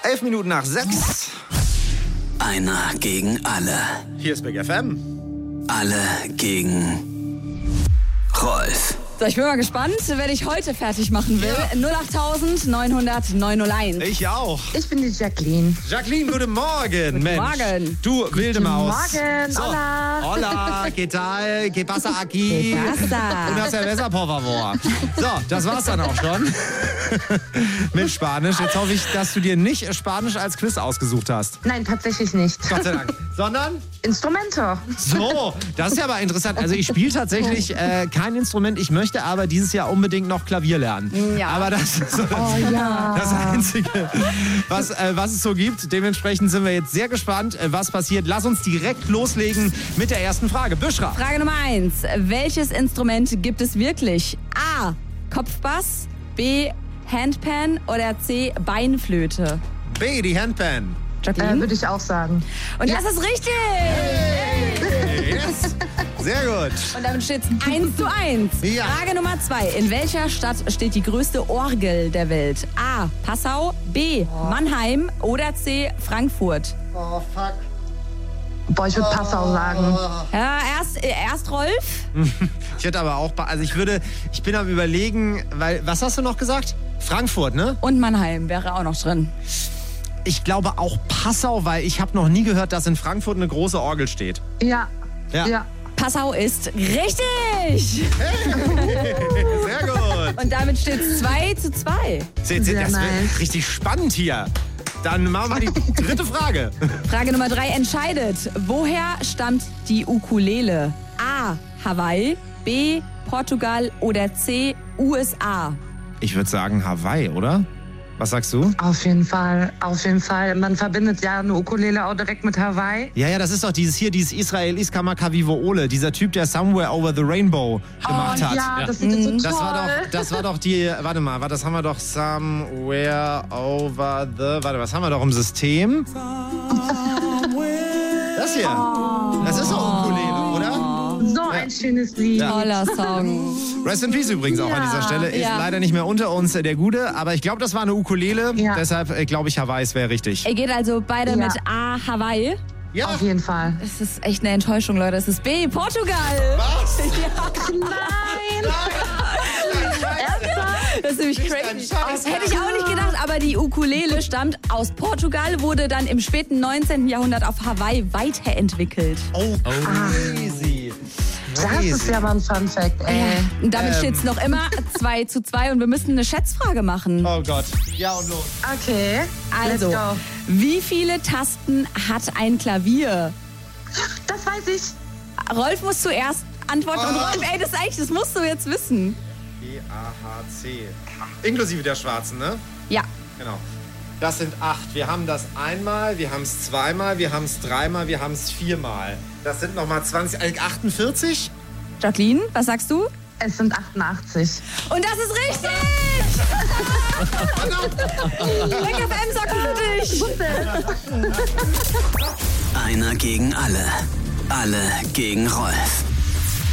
11 Minuten nach 6. Einer gegen alle. Hier ist Big FM. Alle gegen Rolf. So, ich bin mal gespannt, wer ich heute fertig machen will. Ja. 08900 901. Ich auch. Ich bin die Jacqueline. Jacqueline, guten Morgen, Mensch. Morgen. Du, wilde Maus. Morgen, so. hola. Hola, ¿qué tal? ¿Qué pasa aquí? ¿Qué pasa? Una cerveza, por favor. So, das war's dann auch schon. Mit Spanisch. Jetzt hoffe ich, dass du dir nicht Spanisch als Quiz ausgesucht hast. Nein, tatsächlich nicht. Gott sei Dank. Sondern? Instrumento. So, das ist ja aber interessant. Also ich spiele tatsächlich kein Instrument. Ich möchte aber dieses Jahr unbedingt noch Klavier lernen. Ja. Aber das ist so das Einzige, was es so gibt. Dementsprechend sind wir jetzt sehr gespannt, was passiert. Lass uns direkt loslegen mit der ersten Frage. Büschra. Frage Nummer 1. Welches Instrument gibt es wirklich? A. Kopfbass, B. Handpan oder C. Beinflöte? B, die Handpan. Jacqueline? Würde ich auch sagen. Und das ist richtig! Yes. Sehr gut. Und damit steht es 1:1. Ja. Frage Nummer 2. In welcher Stadt steht die größte Orgel der Welt? A. Passau, B. Mannheim oder C. Frankfurt? Oh, fuck. Boah, ich würde Passau sagen. Ja, erst Rolf. Ich hätte aber auch, ich bin am Überlegen, weil, was hast du noch gesagt? Frankfurt, ne? Und Mannheim wäre auch noch drin. Ich glaube auch Passau, weil ich habe noch nie gehört, dass in Frankfurt eine große Orgel steht. Ja. Passau ist richtig. Sehr gut. Und damit steht es 2:2. Das Sehr wird nice. richtig spannend hier. Dann machen wir die dritte Frage. Frage Nummer 3 entscheidet. Woher stammt die Ukulele? A. Hawaii, B. Portugal oder C. USA? Ich würde sagen Hawaii, oder? Was sagst du? Auf jeden Fall. Man verbindet ja eine Ukulele auch direkt mit Hawaii. Ja, das ist doch dieses Israel Iskama Vivo Ole, dieser Typ, der Somewhere Over the Rainbow gemacht hat. Ja, das sieht so toll. Das war doch die, warte mal, das haben wir doch Somewhere Over the, was haben wir doch im System? Das hier, das ist doch Ukulele, oder? So ein schönes Lied. Ja. Toller Song. Rest in Peace übrigens auch an dieser Stelle. Ist leider nicht mehr unter uns, der Gute. Aber ich glaube, das war eine Ukulele. Ja. Deshalb glaube ich, Hawaii wäre richtig. Ihr geht also beide mit A. Hawaii. Ja. Auf jeden Fall. Das ist echt eine Enttäuschung, Leute. Es ist B. Portugal. Was? Nein! Das ist nämlich crazy. Das hätte ich auch nicht gedacht, aber die Ukulele stammt aus Portugal, wurde dann im späten 19. Jahrhundert auf Hawaii weiterentwickelt. Oh, crazy. Das ist ja mal ein Fun-Fact, ey. Und damit steht es noch immer 2:2 und wir müssen eine Schätzfrage machen. Oh Gott. Ja, und los. Okay, Also, let's go. wie viele Tasten hat ein Klavier? Das weiß ich. Rolf muss zuerst antworten. Und Rolf, das musst du jetzt wissen. B-A-H-C. Inklusive der schwarzen, ne? Ja. Genau. Das sind 8. Wir haben das einmal, wir haben es zweimal, wir haben es dreimal, wir haben es viermal. Das sind nochmal 20, 48? Jacqueline, was sagst du? Es sind 88. Und das ist richtig! Big FM Socken für dich! Einer gegen alle. Alle gegen Rolf.